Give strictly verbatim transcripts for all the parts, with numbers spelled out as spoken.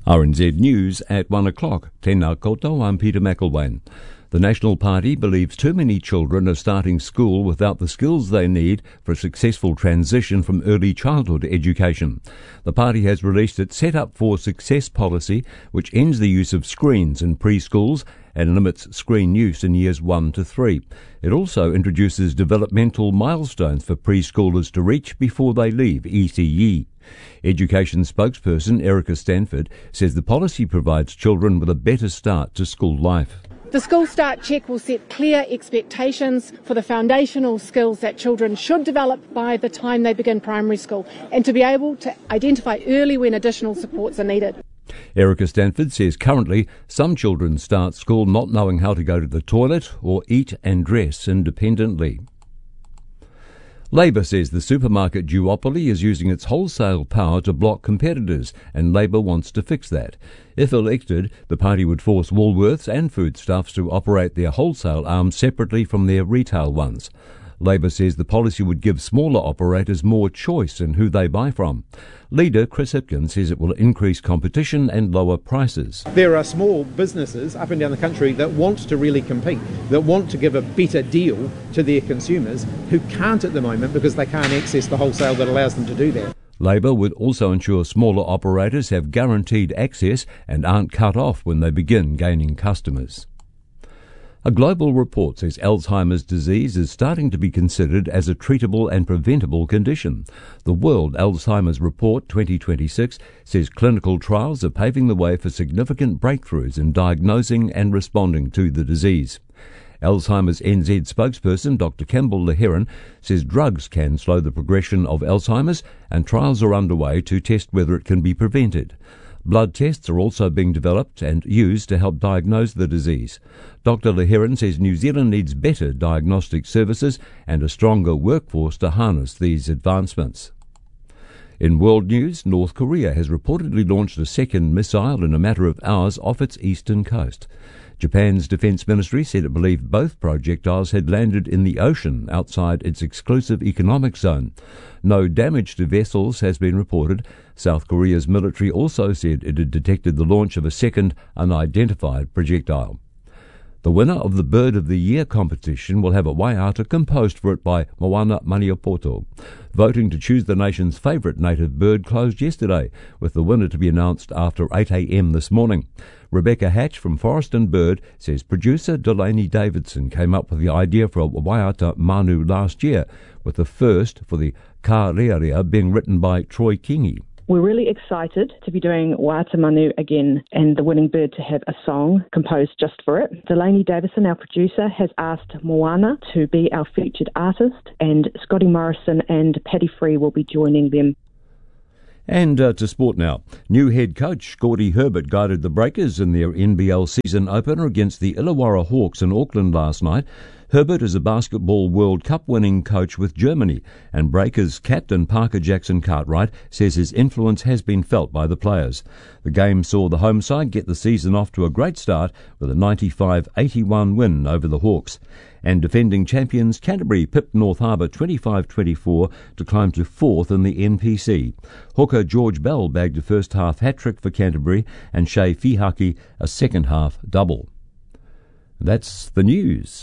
R N Z News at one o'clock. Tēnā koutou, I'm Peter McElwain. The National Party believes too many children are starting school without the skills they need for a successful transition from early childhood education. The party has released its Set Up for Success policy, which ends the use of screens in preschools and limits screen use in years one to three. It also introduces developmental milestones for preschoolers to reach before they leave E C E. Education spokesperson Erica Stanford says the policy provides children with a better start to school life. The School Start Check will set clear expectations for the foundational skills that children should develop by the time they begin primary school, and to be able to identify early when additional supports are needed. Erica Stanford says currently some children start school not knowing how to go to the toilet or eat and dress independently. Labor says the supermarket duopoly is using its wholesale power to block competitors, and Labor wants to fix that. If elected, the party would force Woolworths and Foodstuffs to operate their wholesale arms separately from their retail ones. Labor says the policy would give smaller operators more choice in who they buy from. Leader Chris Hipkins says it will increase competition and lower prices. There are small businesses up and down the country that want to really compete, that want to give a better deal to their consumers, who can't at the moment because they can't access the wholesale that allows them to do that. Labor would also ensure smaller operators have guaranteed access and aren't cut off when they begin gaining customers. A global report says Alzheimer's disease is starting to be considered as a treatable and preventable condition. The World Alzheimer's Report twenty twenty-six says clinical trials are paving the way for significant breakthroughs in diagnosing and responding to the disease. Alzheimer's N Z spokesperson Doctor Campbell Leheron says drugs can slow the progression of Alzheimer's, and trials are underway to test whether it can be prevented. Blood tests are also being developed and used to help diagnose the disease. Doctor Leheron says New Zealand needs better diagnostic services and a stronger workforce to harness these advancements. In world news, North Korea has reportedly launched a second missile in a matter of hours off its eastern coast. Japan's defense ministry said it believed both projectiles had landed in the ocean outside its exclusive economic zone. No damage to vessels has been reported. South Korea's military also said it had detected the launch of a second unidentified projectile. The winner of the Bird of the Year competition will have a waiata composed for it by Moana Maniapoto. Voting to choose the nation's favourite native bird closed yesterday, with the winner to be announced after eight a.m. this morning. Rebecca Hatch from Forest and Bird says producer Delaney Davidson came up with the idea for a waiata manu last year, with the first for the Ka Rearea being written by Troy Kingi. We're really excited to be doing Waiata Manu again, and the winning bird to have a song composed just for it. Delaney Davison, our producer, has asked Moana to be our featured artist, and Scotty Morrison and Paddy Free will be joining them. And uh, to sport now. New head coach Gordy Herbert guided the Breakers in their N B L season opener against the Illawarra Hawks in Auckland last night. Herbert is a Basketball World Cup winning coach with Germany, and Breakers captain Parker Jackson Cartwright says his influence has been felt by the players. The game saw the home side get the season off to a great start with a ninety-five eighty-one win over the Hawks. And defending champions Canterbury pipped North Harbour twenty-five twenty-four to climb to fourth in the N P C. Hooker George Bell bagged a first-half hat-trick for Canterbury, and Shea Fihaki a second-half double. That's the news.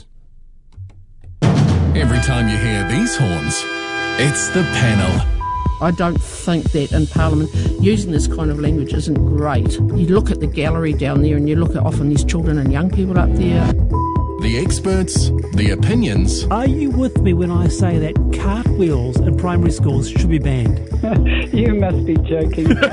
Every time you hear these horns, it's the panel. I don't think that in Parliament using this kind of language isn't great. You look at the gallery down there and you look at often these children and young people up there. The experts, the opinions. Are you with me when I say that cartwheels in primary schools should be banned? You must be joking. Give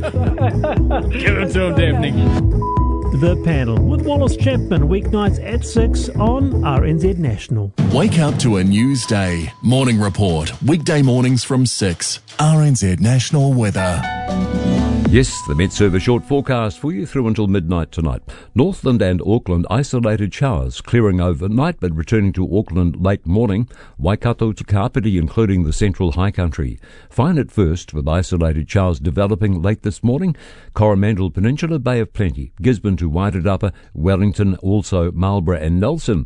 it to him, Daphne. The Panel with Wallace Chapman, weeknights at six on R N Z National. Wake up to a news day. Morning Report, weekday mornings from six. R N Z National Weather. Yes, the Met Service short forecast for you through until midnight tonight. Northland and Auckland isolated showers clearing overnight but returning to Auckland late morning. Waikato to Kapiti including the central high country. Fine at first with isolated showers developing late this morning. Coromandel Peninsula, Bay of Plenty. Gisborne to Wairarapa, Wellington, also Marlborough and Nelson.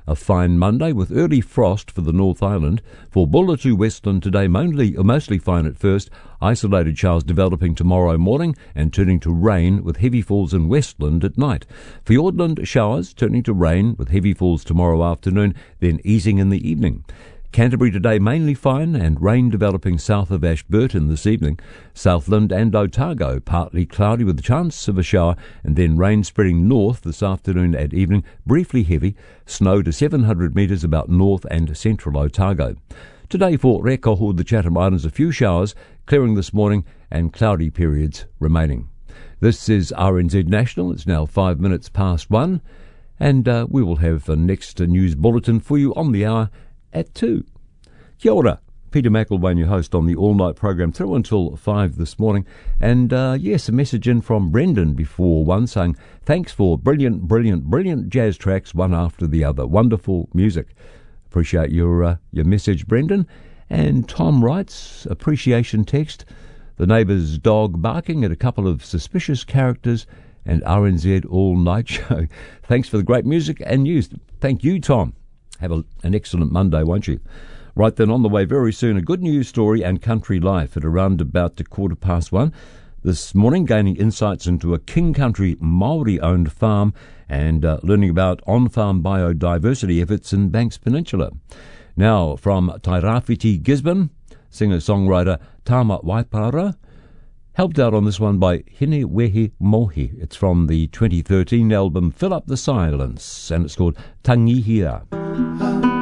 A fine Monday with early frost for the North Island. For Bulletu Westland today, mostly, mostly fine at first. Isolated showers developing tomorrow morning and turning to rain with heavy falls in Westland at night. Fiordland, showers turning to rain with heavy falls tomorrow afternoon, then easing in the evening. Canterbury today mainly fine and rain developing south of Ashburton this evening. Southland and Otago partly cloudy with a chance of a shower and then rain spreading north this afternoon and evening, briefly heavy, snow to seven hundred metres about north and central Otago. Today for Rekoho, the Chatham Islands, a few showers, clearing this morning and cloudy periods remaining. This is R N Z National. It's now five minutes past one and uh, we will have the next uh, news bulletin for you on the hour at two. Kia ora. Peter McElwain, your host on the all-night program through until five this morning. And uh, yes, a message in from Brendan before one saying, thanks for brilliant, brilliant, brilliant jazz tracks, one after the other. Wonderful music. Appreciate your uh, your message, Brendan. And Tom writes, appreciation text, the neighbour's dog barking at a couple of suspicious characters and R N Z all-night show. Thanks for the great music and news. Thank you, Tom. Have a, an excellent Monday, won't you? Right then, on the way very soon, a good news story and country life at around about a quarter past one. This morning, gaining insights into a King Country Māori-owned farm and uh, learning about on-farm biodiversity efforts in Banks Peninsula. Now, from Tairāwhiti, Gisborne, singer-songwriter Tama Waipara, helped out on this one by Hine Wehe Mohi. It's from the twenty thirteen album Fill Up the Silence, and it's called Tangihia.